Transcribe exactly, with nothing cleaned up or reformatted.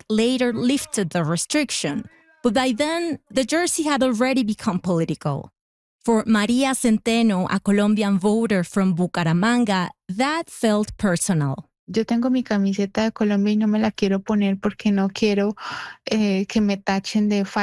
later lifted the restriction, but by then, the jersey had already become political. For Maria Centeno, a Colombian voter from Bucaramanga, that felt personal. Yo tengo mi camiseta de Colombia y no me la quiero poner porque no quiero eh, que me tachen de